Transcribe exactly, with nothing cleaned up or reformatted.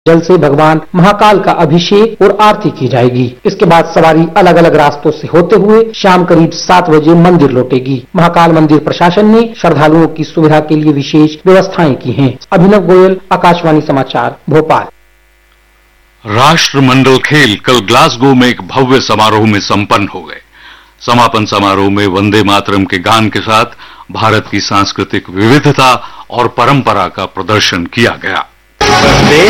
जल से भगवान महाकाल का अभिषेक और आरती की जाएगी। इसके बाद सवारी अलग अलग रास्तों से होते हुए शाम करीब सात बजे मंदिर लौटेगी। महाकाल मंदिर प्रशासन ने श्रद्धालुओं की सुविधा के लिए विशेष व्यवस्थाएं की हैं। अभिनव गोयल, आकाशवाणी समाचार, भोपाल। राष्ट्रमंडल खेल कल ग्लासगो में एक भव्य समारोह में संपन्न हो गए। समापन समारोह में वंदे मातरम के गान के साथ भारत की सांस्कृतिक विविधता और परंपरा का प्रदर्शन किया गया। वंदे